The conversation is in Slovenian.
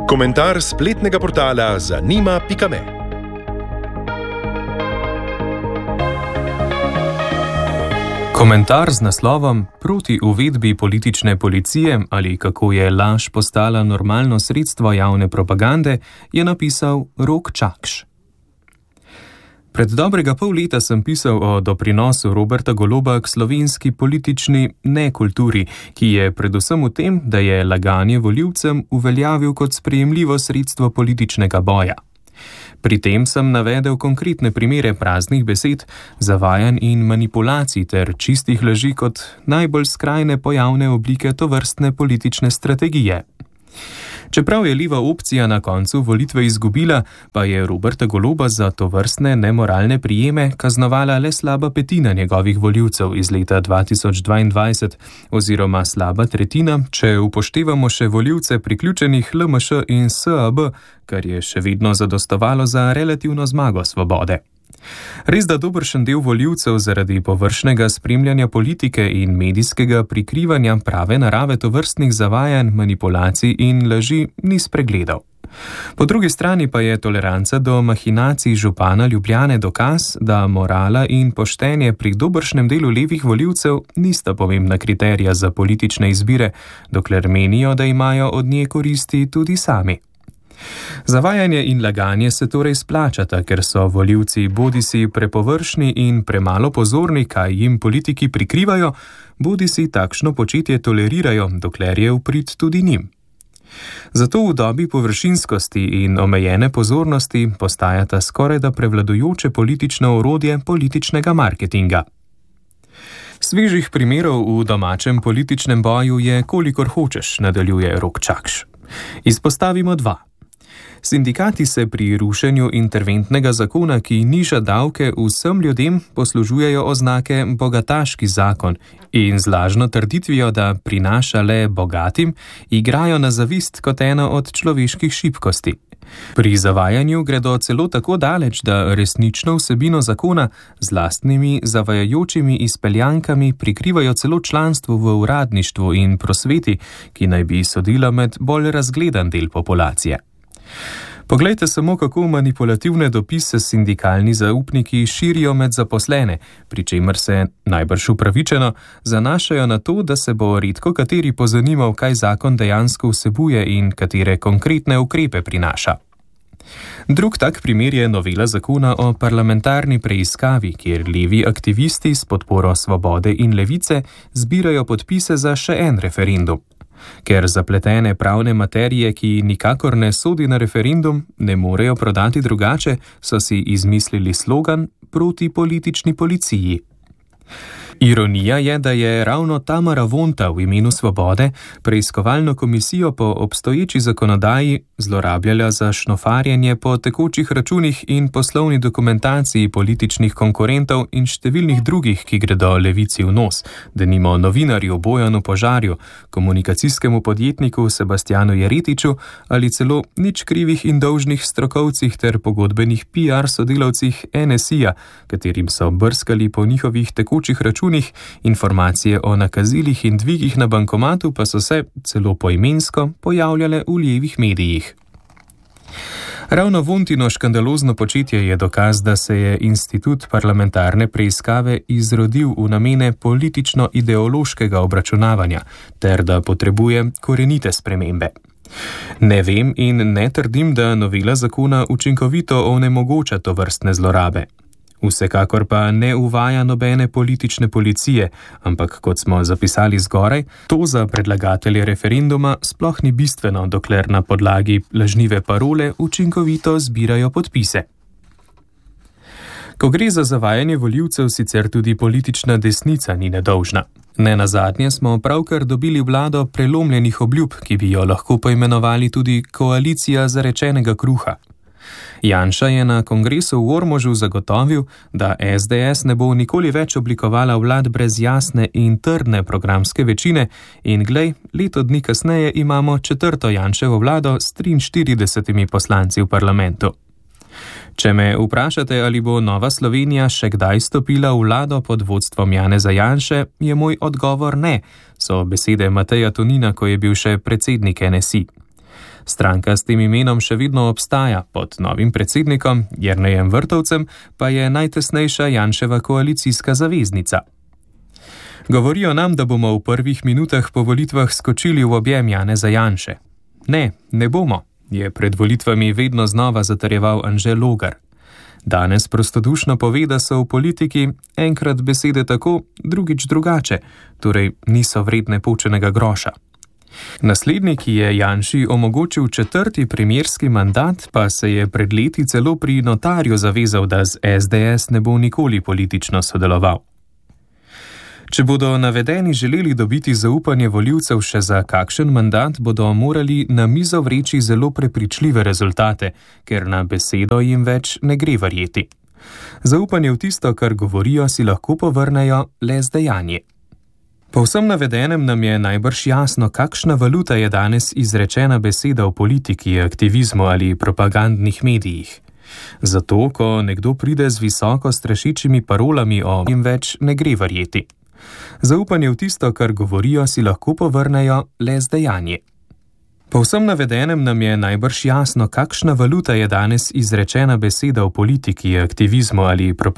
Komentar spletnega portala Zanima.me. Komentar z naslovom Proti uvedbi politične policije ali kako je laž postala normalno sredstvo javne propagande je napisal Rok Čakš. Pred dobrega pol leta sem pisal o doprinosu Roberta Goloba k slovenski politični nekulturi, ki je predvsem v tem, da je laganje volivcem uveljavil kot sprejemljivo sredstvo političnega boja. Pri tem sem navedel konkretne primere praznih besed, zavajanj in manipulacij ter čistih laži kot najbolj skrajne pojavne oblike tovrstne politične strategije. Čeprav je leva opcija na koncu volitve izgubila, pa je Roberta Goloba za tovrstne nemoralne prijeme kaznovala le slaba petina njegovih volivcev iz leta 2022, oziroma slaba tretjina, če upoštevamo še volivce priključenih LMŠ in SAB, kar je še vedno zadostovalo za relativno zmago Svobode. Res da dobršen del volivcev zaradi površnega spremljanja politike in medijskega prikrivanja prave narave tovrstnih zavajanj, manipulacij in laži ni spregledal. Po drugi strani pa je toleranca do mahinacij župana Ljubljane dokaz, da morala in poštenje pri dobršnem delu levih volivcev nista pomembna kriterija za politične izbire, dokler menijo, da imajo od nje koristi tudi sami. Zavajanje in laganje se torej splačata, ker so volivci bodisi prepovršni in premalo pozorni, kaj jim politiki prikrivajo, bodisi takšno početje tolerirajo, dokler je v prid tudi njim. Zato v dobi površinskosti in omejene pozornosti postajata skorajda prevladujoče politično orodje političnega marketinga. Svežih primerov v domačem političnem boju je kolikor hočeš, nadaljuje Rok Čakš. Izpostavimo dva. Sindikati se pri rušenju interventnega zakona, ki niža davke vsem ljudem, poslužujejo oznake bogataški zakon in z lažno trditvijo, da prinaša le bogatim, igrajo na zavist kot eno od človeških šibkosti. Pri zavajanju gredo celo tako daleč, da resnično vsebino zakona z lastnimi zavajajočimi izpeljankami prikrivajo celo članstvo v uradništvu in prosveti, ki naj bi sodila med bolj razgledan del populacije. Poglejte samo, kako manipulativne dopise sindikalni zaupniki širijo med zaposlene, pri čemer se, najbrž upravičeno, zanašajo na to, da se bo redko kateri pozanimal, kaj zakon dejansko vsebuje in katere konkretne ukrepe prinaša. Drug tak primer je novela zakona o parlamentarni preiskavi, kjer levi aktivisti s podporo Svobode in Levice zbirajo podpise za še en referendum. Ker zapletene pravne materije, ki nikakor ne sodi na referendum, ne morejo prodati drugače, so si izmislili slogan Proti politični policiji. Ironija je, da je ravno Tamara Vonta v imenu Svobode preiskovalno komisijo po obstoječi zakonodaji zlorabljala za šnofarjenje po tekočih računih in poslovni dokumentaciji političnih konkurentov in številnih drugih, ki gredo levici v nos, denimo novinarju Bojanu Požarju, komunikacijskemu podjetniku Sebastianu Jeretiču ali celo nič krivih in dolžnih strokovcih ter pogodbenih PR sodelavcih NSI-ja, katerim so brskali po njihovih tekočih računih, informacije o nakazilih in dvigih na bankomatu pa so se, celo poimensko, pojavljale v levih medijih. Ravno Vontino škandalozno početje je dokaz, da se je institut parlamentarne preiskave izrodil v namene politično-ideološkega obračunavanja, ter da potrebuje korenite spremembe. Ne vem in ne trdim, da novela zakona učinkovito onemogoča tovrstne zlorabe. Vsekakor pa ne uvaja nobene politične policije, ampak kot smo zapisali zgoraj, to za predlagatelje referenduma sploh ni bistveno, dokler na podlagi lažnive parole učinkovito zbirajo podpise. Ko gre za zavajanje volivcev, sicer tudi politična desnica ni nedolžna. Nenazadnje smo pravkar dobili vlado prelomljenih obljub, ki bi jo lahko poimenovali tudi koalicija zarečenega kruha. Janša je na kongresu v Ormožu zagotovil, da SDS ne bo nikoli več oblikovala vlad brez jasne in trdne programske večine in glej, leto dni kasneje imamo četrto Janševo vlado s 43 poslanci v parlamentu. Če me vprašate, ali bo Nova Slovenija še kdaj stopila v vlado pod vodstvom Janeza Janše, je moj odgovor ne, so besede Mateja Tonina, ko je bil še predsednik NSI. Stranka s tem imenom še vedno obstaja, pod novim predsednikom Jernejem Vrtovcem pa je najtesnejša Janševa koalicijska zaveznica. Govorijo nam, da bomo v prvih minutah po volitvah skočili v objem Janeza Janše. Ne bomo, je pred volitvami vedno znova zatrjeval Anže Logar. Danes prostodušno pove, da so v politiki enkrat besede tako, drugič drugače, torej niso vredne poučenega groša. Naslednji, ki je Janši omogočil 4. premierski mandat, pa se je pred leti celo pri notarju zavezal, da z SDS ne bo nikoli politično sodeloval. Če bodo navedeni želeli dobiti zaupanje volivcev še za kakšen mandat, bodo morali na mizo vreči zelo prepričljive rezultate, ker na besedo jim več ne gre verjeti. Zaupanje v tisto, kar govorijo, si lahko povrnejo le z dejanji. Po vsem navedenem nam je najbrž jasno, kakšna valuta je danes izrečena beseda v politiki, aktivizmu ali propagandnih medijih. Zato, ko nekdo pride z visoko strašičimi parolami o jim več ne gre verjeti. Zaupanje v tisto, kar govorijo, si lahko povrnejo le z dejanji. Po vsem navedenem nam je najbrž jasno, kakšna valuta je danes izrečena beseda v politiki, aktivizmu ali propagandnih medijih.